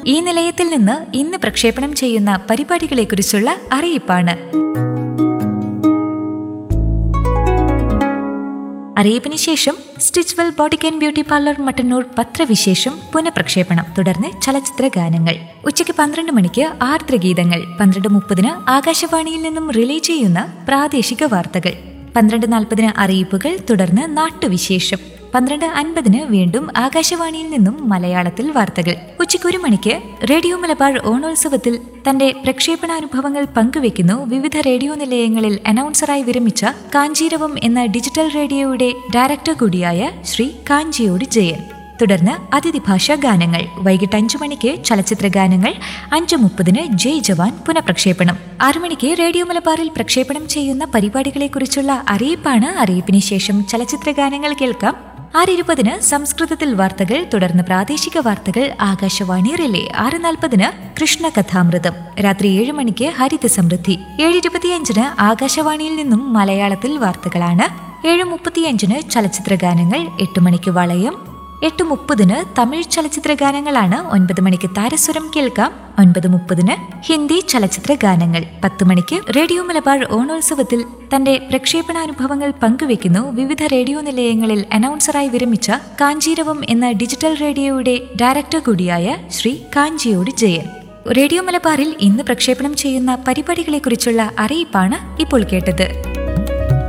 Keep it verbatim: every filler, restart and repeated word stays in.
ഈ നിലയത്തിൽ നിന്ന് ഇന്ന് പ്രക്ഷേപണം ചെയ്യുന്ന പരിപാടികളെക്കുറിച്ചുള്ള അറിയിപ്പാണ്. അറിയിപ്പിന് ശേഷം Stitchwell boutique and beauty parlour Mattannur പത്രവിശേഷം പുനഃപ്രക്ഷേപണം. തുടർന്ന് ചലച്ചിത്ര ഗാനങ്ങൾ. ഉച്ചയ്ക്ക് പന്ത്രണ്ട് മണിക്ക് ആർദ്രഗീതങ്ങൾ. പന്ത്രണ്ട് മുപ്പതിന് ആകാശവാണിയിൽ നിന്നും റിലേ ചെയ്യുന്ന പ്രാദേശിക വാർത്തകൾ. പന്ത്രണ്ട് നാൽപ്പതിന് അറിയിപ്പുകൾ. തുടർന്ന് നാട്ടുവിശേഷം. പന്ത്രണ്ട് അൻപതിന് വീണ്ടും ആകാശവാണിയിൽ നിന്നും മലയാളത്തിൽ വാർത്തകൾ. ഉച്ചയ്ക്ക് ഒരു മണിക്ക് റേഡിയോ മലബാർ ഓണോത്സവത്തിൽ തന്റെ പ്രക്ഷേപണാനുഭവങ്ങൾ പങ്കുവെക്കുന്നു വിവിധ റേഡിയോ നിലയങ്ങളിൽ അനൗൺസറായി വിരമിച്ച കാഞ്ചീരവം എന്ന ഡിജിറ്റൽ റേഡിയോയുടെ ഡയറക്ടർ കൂടിയായ ശ്രീ കാഞ്ചിയോട് ജയൻ. തുടർന്ന് അതിഥി ഭാഷാ ഗാനങ്ങൾ. വൈകിട്ട് അഞ്ചു മണിക്ക് ചലച്ചിത്ര ഗാനങ്ങൾ. അഞ്ചു മുപ്പതിന് ജയ് ജവാൻ പുനഃപ്രക്ഷേപണം. ആറു മണിക്ക് റേഡിയോ മലബാറിൽ പ്രക്ഷേപണം ചെയ്യുന്ന പരിപാടികളെക്കുറിച്ചുള്ള അറിയിപ്പാണ്. അറിയിപ്പിന് ശേഷം ചലച്ചിത്ര ഗാനങ്ങൾ കേൾക്കാം. ആറ് ഇരുപതിന് സംസ്കൃതത്തിൽ വാർത്തകൾ. തുടർന്ന് പ്രാദേശിക വാർത്തകൾ ആകാശവാണി റിലേ. ആറ് നാൽപ്പതിന് കൃഷ്ണ കഥാമൃതം. രാത്രി ഏഴ് മണിക്ക് ഹരിത സമൃദ്ധി. ഏഴ് ഇരുപത്തിയഞ്ചിന് ആകാശവാണിയിൽ നിന്നും മലയാളത്തിൽ വാർത്തകളാണ്. ഏഴ് മുപ്പത്തിയഞ്ചിന് ചലച്ചിത്ര ഗാനങ്ങൾ. എട്ട് മണിക്ക് വളയം. എട്ട് മുപ്പതിന് തമിഴ് ചലച്ചിത്ര ഗാനങ്ങളാണ്. ഒൻപത് മണിക്ക് താരസ്വരം കേൾക്കാം. ഒൻപത് മുപ്പതിന് ഹിന്ദി ചലച്ചിത്ര ഗാനങ്ങൾ. പത്ത് മണിക്ക് റേഡിയോ മലബാർ ഓണോത്സവത്തിൽ തന്റെ പ്രക്ഷേപണാനുഭവങ്ങൾ പങ്കുവെക്കുന്നു വിവിധ റേഡിയോ നിലയങ്ങളിൽ അനൗൺസറായി വിരമിച്ച കാഞ്ചീരവം എന്ന ഡിജിറ്റൽ റേഡിയോയുടെ ഡയറക്ടർ കൂടിയായ ശ്രീ കാഞ്ചിയോട് ജയൻ. റേഡിയോ മലബാറിൽ ഇന്ന് പ്രക്ഷേപണം ചെയ്യുന്ന പരിപാടികളെക്കുറിച്ചുള്ള അറിയിപ്പാണ് ഇപ്പോൾ കേട്ടത്.